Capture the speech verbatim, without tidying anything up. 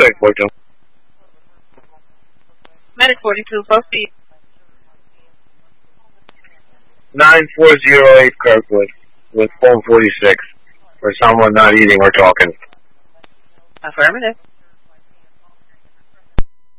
Medic forty-two. Medic forty-two, proceed. nine four zero eight Kirkwood with phone forty-six for someone not eating or talking. Affirmative.